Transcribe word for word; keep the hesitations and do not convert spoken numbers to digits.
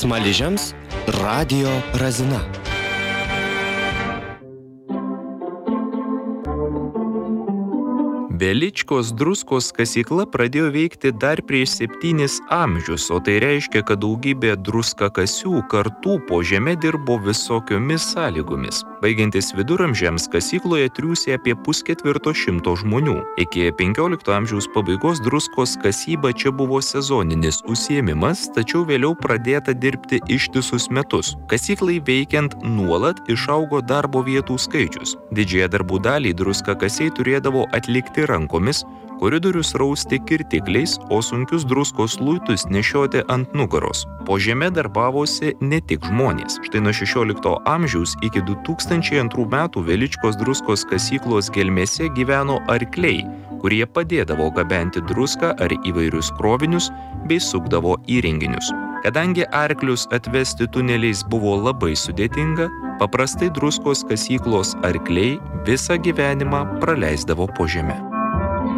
Smaližiams radijo Razina. Veličkos druskos kasykla pradėjo veikti dar prieš septynis amžius, o tai reiškia, kad daugybė druskakasių kartų po žeme dirbo visokiomis sąlygomis. Baigiantis viduramžiams kasykloje triūsė apie pusketvirto šimto žmonių. Iki penkiolikto amžiaus pabaigos druskos kasyba čia buvo sezoninis užsiėmimas, tačiau vėliau pradėta dirbti ištisus metus. Kasyklai veikiant nuolat išaugo darbo vietų skaičius. Didžiąją darbų dalį druskakasiai turėdavo atlikti rankomis, koridorius rausti kirtikliais, o sunkius druskos luitus nešioti ant nugaros. Po žeme darbavosi ne tik žmonės. Štai nuo šešiolikto amžiaus iki du tūkstančiai antrų metų Veličkos druskos kasyklos gelmėse gyveno arkliai, kurie padėdavo gabenti druską ar įvairius krovinius bei sukdavo įrenginius. Kadangi arklius atvesti tuneliais buvo labai sudėtinga, paprastai druskos kasyklos arkliai visą gyvenimą praleisdavo po žeme.